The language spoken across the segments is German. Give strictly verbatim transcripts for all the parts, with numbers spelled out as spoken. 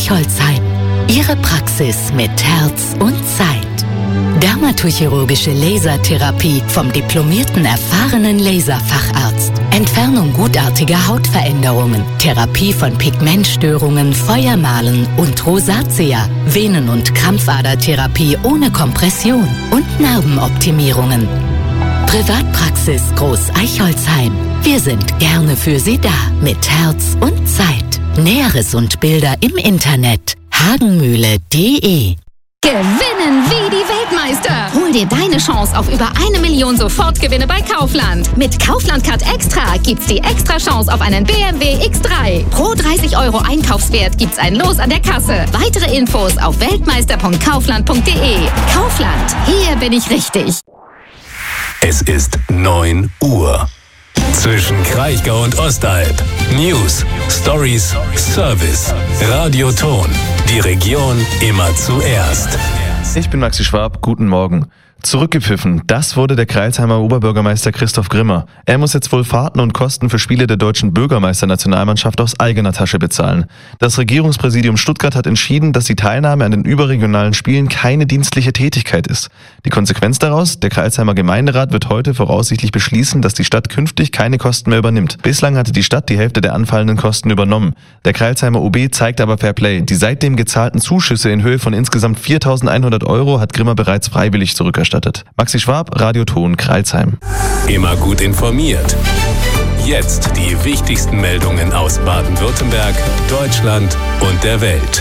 Eichholzheim. Ihre Praxis mit Herz und Zeit. Dermatochirurgische Lasertherapie vom diplomierten, erfahrenen Laserfacharzt. Entfernung gutartiger Hautveränderungen. Therapie von Pigmentstörungen, Feuermalen und Rosatia. Venen- und Krampfadertherapie ohne Kompression. Und Narbenoptimierungen. Privatpraxis Groß Eichholzheim. Wir sind gerne für Sie da. Mit Herz und Zeit. Näheres und Bilder im Internet. hagenmühle punkt de. Gewinnen wie die Weltmeister! Hol dir deine Chance auf über eine Million Sofortgewinne bei Kaufland. Mit Kaufland Card Extra gibt's die extra Chance auf einen B M W X drei. Pro dreißig Euro Einkaufswert gibt's ein Los an der Kasse. Weitere Infos auf weltmeister punkt kaufland punkt de. Kaufland, hier bin ich richtig. Es ist neun Uhr. Zwischen Kraichgau und Ostalb. News, Stories, Service. Radioton. Die Region immer zuerst. Ich bin Maxi Schwab, guten Morgen. Zurückgepfiffen, das wurde der Crailsheimer Oberbürgermeister Christoph Grimmer. Er muss jetzt wohl Fahrten und Kosten für Spiele der deutschen Bürgermeisternationalmannschaft aus eigener Tasche bezahlen. Das Regierungspräsidium Stuttgart hat entschieden, dass die Teilnahme an den überregionalen Spielen keine dienstliche Tätigkeit ist. Die Konsequenz daraus, der Crailsheimer Gemeinderat wird heute voraussichtlich beschließen, dass die Stadt künftig keine Kosten mehr übernimmt. Bislang hatte die Stadt die Hälfte der anfallenden Kosten übernommen. Der Crailsheimer O B zeigt aber Fairplay. Die seitdem gezahlten Zuschüsse in Höhe von insgesamt viertausendeinhundert Euro hat Grimmer bereits freiwillig zurückerstattet. Maxi Schwab, Radioton, Crailsheim. Immer gut informiert. Jetzt die wichtigsten Meldungen aus Baden-Württemberg, Deutschland und der Welt.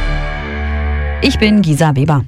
Ich bin Gisa Weber.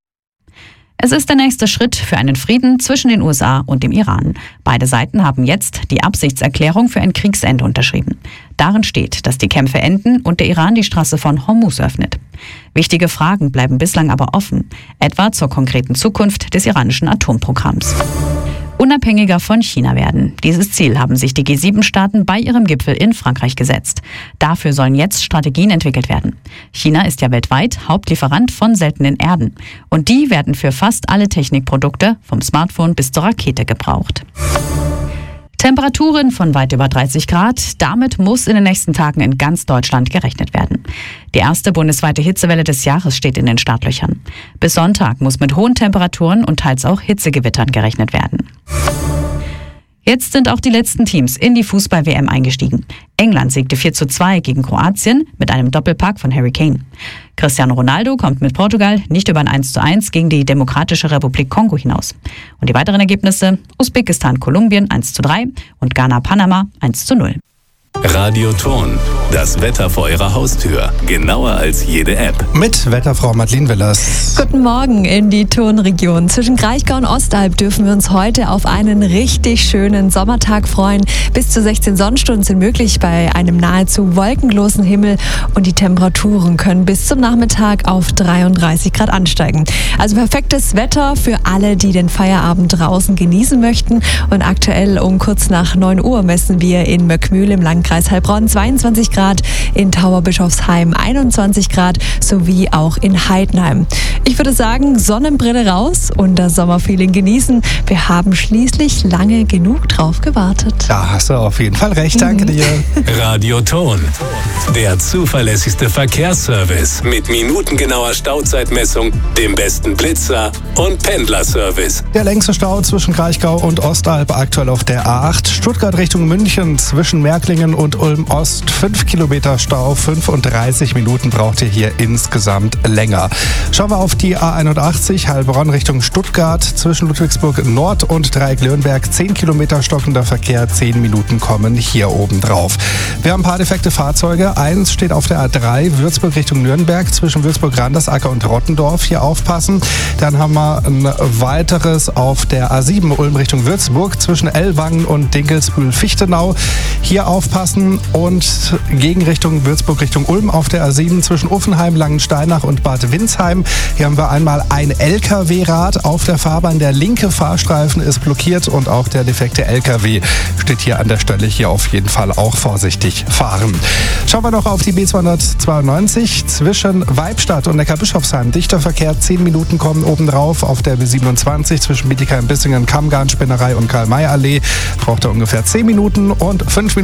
Es ist der nächste Schritt für einen Frieden zwischen den U S A und dem Iran. Beide Seiten haben jetzt die Absichtserklärung für ein Kriegsende unterschrieben. Darin steht, dass die Kämpfe enden und der Iran die Straße von Hormuz öffnet. Wichtige Fragen bleiben bislang aber offen, etwa zur konkreten Zukunft des iranischen Atomprogramms. Unabhängiger von China werden. Dieses Ziel haben sich die G sieben Staaten bei ihrem Gipfel in Frankreich gesetzt. Dafür sollen jetzt Strategien entwickelt werden. China ist ja weltweit Hauptlieferant von seltenen Erden. Und die werden für fast alle Technikprodukte, vom Smartphone bis zur Rakete, gebraucht. Temperaturen von weit über dreißig Grad. Damit muss in den nächsten Tagen in ganz Deutschland gerechnet werden. Die erste bundesweite Hitzewelle des Jahres steht in den Startlöchern. Bis Sonntag muss mit hohen Temperaturen und teils auch Hitzegewittern gerechnet werden. Jetzt sind auch die letzten Teams in die Fußball-W M eingestiegen. England siegte vier zu zwei gegen Kroatien mit einem Doppelpack von Harry Kane. Cristiano Ronaldo kommt mit Portugal nicht über ein eins zu eins gegen die Demokratische Republik Kongo hinaus. Und die weiteren Ergebnisse: Usbekistan-Kolumbien eins zu drei und Ghana-Panama eins zu null. Radioton, das Wetter vor Ihrer Haustür. Genauer als jede App. Mit Wetterfrau Madeleine Willers. Guten Morgen in die Tonregion. Zwischen Kraichgau und Ostalb dürfen wir uns heute auf einen richtig schönen Sommertag freuen. Bis zu sechzehn Sonnenstunden sind möglich bei einem nahezu wolkenlosen Himmel und die Temperaturen können bis zum Nachmittag auf dreiunddreißig Grad ansteigen. Also perfektes Wetter für alle, die den Feierabend draußen genießen möchten. Und aktuell um kurz nach neun Uhr messen wir in Möckmühl im Landkreis Heilbronn zweiundzwanzig Grad, in Tauberbischofsheim einundzwanzig Grad sowie auch in Heidenheim. Ich würde sagen, Sonnenbrille raus und das Sommerfeeling genießen. Wir haben schließlich lange genug drauf gewartet. Da hast du auf jeden Fall recht, danke dir. Radioton, der zuverlässigste Verkehrsservice mit minutengenauer Stauzeitmessung, dem besten Blitzer und Pendlerservice. Der längste Stau zwischen Kraichgau und Ostalb aktuell auf der A acht. Stuttgart Richtung München zwischen Märklingen und Ulm Ost. fünf Kilometer Stau, fünfunddreißig Minuten braucht ihr hier insgesamt länger. Schauen wir auf die A einundachtzig, Heilbronn Richtung Stuttgart zwischen Ludwigsburg Nord und Dreieck-Leonberg. zehn Kilometer stockender Verkehr, zehn Minuten kommen hier oben drauf. Wir haben ein paar defekte Fahrzeuge. Eins steht auf der A drei, Würzburg Richtung Nürnberg zwischen Würzburg-Randersacker und Rottendorf. Hier aufpassen. Dann haben wir ein weiteres auf der A sieben, Ulm Richtung Würzburg zwischen Ellwangen und Dinkelsbühl-Fichtenau. Hier aufpassen und Gegenrichtung Würzburg Richtung Ulm auf der A sieben zwischen Uffenheim, Langensteinach und Bad Windsheim. Hier haben wir einmal ein L K W-Rad auf der Fahrbahn. Der linke Fahrstreifen ist blockiert und auch der defekte L K W steht hier an der Stelle. Hier auf jeden Fall auch vorsichtig fahren. Schauen wir noch auf die B zweihundertzweiundneunzig zwischen Weibstadt und Neckarbischofsheim. Dichter Verkehr, zehn Minuten kommen obendrauf. Auf der B siebenundzwanzig zwischen Bietigheim-Bissingen, Kammgarn, Spinnerei und Karl-May-Allee braucht er ungefähr zehn Minuten und fünf Minuten sind es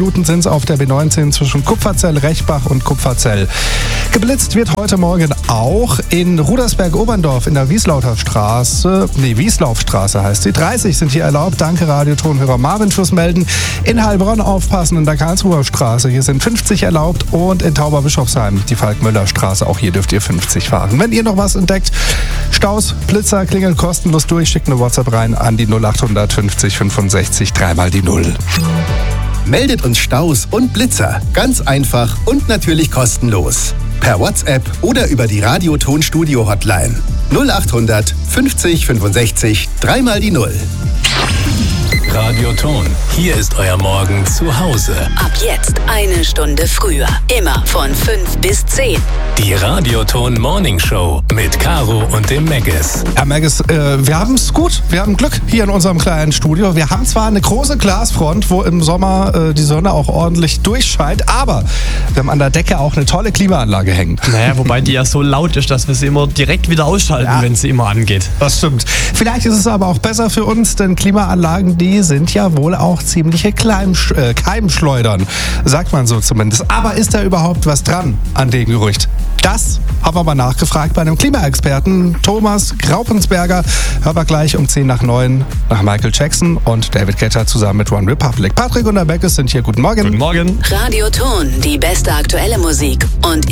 auf der B neunzehn zwischen Kupferzell, Rechbach und Kupferzell. Geblitzt wird heute Morgen auch in Rudersberg-Oberndorf in der Wieslauterstraße, nee, Wieslaufstraße heißt sie. dreißig sind hier erlaubt. Danke, Radiotonhörer Marvin fürs Melden. In Heilbronn aufpassen in der Karlsruher Straße. Hier sind fünfzig erlaubt und in Tauberbischofsheim die Falk-Möller-Straße. Auch hier dürft ihr fünfzig fahren. Wenn ihr noch was entdeckt, Staus, Blitzer, klingeln kostenlos durch. Schickt eine WhatsApp rein an die null acht fünfzig fünfundsechzig dreimal die Null. Meldet uns Staus und Blitzer. Ganz einfach und natürlich kostenlos. Per WhatsApp oder über die Radioton-Studio-Hotline. null acht fünfzig fünfundsechzig dreimal die Null. Radioton. Hier ist euer Morgen zu Hause. Ab jetzt eine Stunde früher. Immer von fünf bis zehn. Die Radioton Morning Show mit Caro und dem Meggis. Herr Meggis, äh, wir haben es gut. Wir haben Glück hier in unserem kleinen Studio. Wir haben zwar eine große Glasfront, wo im Sommer äh, die Sonne auch ordentlich durchscheint, aber wir haben an der Decke auch eine tolle Klimaanlage hängen. Naja, wobei die ja so laut ist, dass wir sie immer direkt wieder ausschalten, ja, wenn sie immer angeht. Das stimmt. Vielleicht ist es aber auch besser für uns, denn Klimaanlagen, die sind ja wohl auch ziemliche Kleimsch- äh, Keimschleudern, sagt man so zumindest. Aber ist da überhaupt was dran an dem Gerücht? Das haben wir mal nachgefragt bei einem Klimaexperten, Thomas Graupensberger. Hören wir gleich um zehn nach neun nach Michael Jackson und David Guetta zusammen mit One Republic. Patrick und der Beckes sind hier. Guten Morgen. Guten Morgen. Radioton, die beste aktuelle Musik und